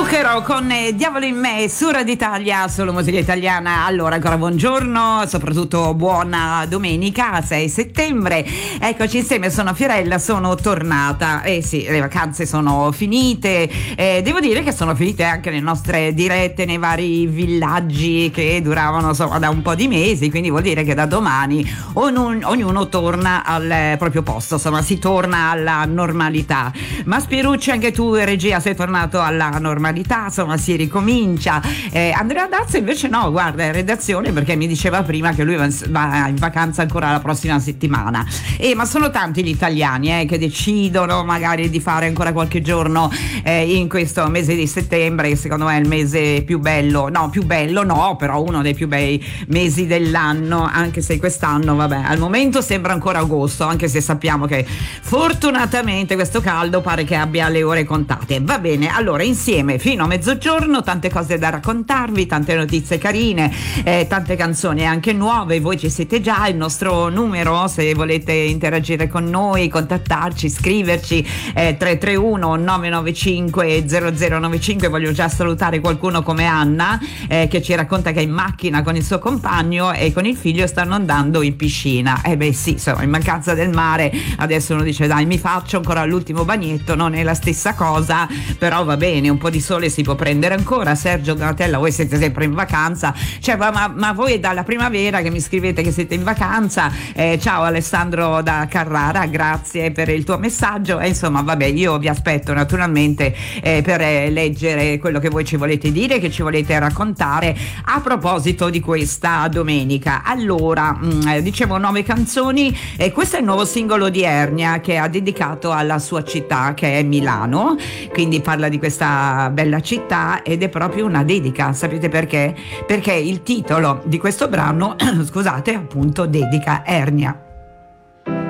Zucchero con Diavolo in me su Radio Italia, solo musica italiana. Allora ancora buongiorno, soprattutto buona domenica 6 settembre. Eccoci insieme, sono Fiorella, sono tornata. Sì, le vacanze sono finite, devo dire che sono finite anche le nostre dirette nei vari villaggi che duravano insomma da un po' di mesi, quindi vuol dire che da domani ognuno torna al proprio posto, insomma si torna alla normalità. Ma Spierucci, anche tu in regia sei tornato alla normalità, insomma si ricomincia. Andrea Dazza invece no, guarda, in redazione, perché mi diceva prima che lui va in vacanza ancora la prossima settimana. Ma sono tanti gli italiani che decidono magari di fare ancora qualche giorno in questo mese di settembre, che secondo me è il mese più bello no, però uno dei più bei mesi dell'anno, anche se quest'anno vabbè al momento sembra ancora agosto, anche se sappiamo che fortunatamente questo caldo pare che abbia le ore contate. Va bene, allora insieme fino a mezzogiorno, tante cose da raccontarvi, tante notizie carine, tante canzoni anche nuove. Voi ci siete già, il nostro numero se volete interagire con noi, contattarci, scriverci 331 995 0095. Voglio già salutare qualcuno come Anna che ci racconta che è in macchina con il suo compagno e con il figlio stanno andando in piscina. Beh sì, insomma, in mancanza del mare adesso uno dice dai, mi faccio ancora l'ultimo bagnetto, non è la stessa cosa, però va bene, un po' di sole si può prendere ancora. Sergio Donatella, voi siete sempre in vacanza, cioè ma voi è dalla primavera che mi scrivete che siete in vacanza. Ciao Alessandro da Carrara, grazie per il tuo messaggio. Insomma vabbè, io vi aspetto naturalmente per leggere quello che voi ci volete dire, che ci volete raccontare a proposito di questa domenica. Allora dicevo 9 canzoni, questo è il nuovo singolo di Ernia che ha dedicato alla sua città, che è Milano, quindi parla di questa bella città ed è proprio una dedica. Sapete perché? Perché il titolo di questo brano scusate, appunto dedica Ernia.